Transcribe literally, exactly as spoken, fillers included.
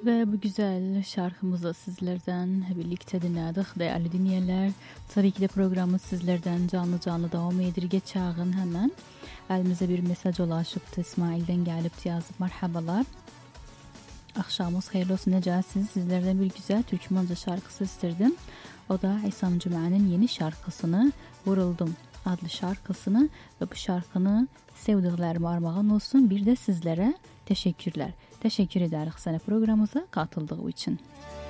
Ve bu güzel şarkımızı sizlerden birlikte dinledik değerli dinleyenler. Tabii ki de programımız sizlerden canlı canlı devam edir. Geçağın hemen elimize bir mesaj ulaşıp İsmail'den gelip yazıp merhabalar. Akşamınız hayırlı olsun, necəsiniz? Sizlerden bir güzel Türkmence şarkısı istedim. O da İsam Cüma'nın yeni şarkısını Vuruldum adlı şarkısını ve bu şarkını sevdiklerime armağan olsun. Bir de sizlere teşekkürler. Teşekkür ederiz sana programımıza katıldığı için.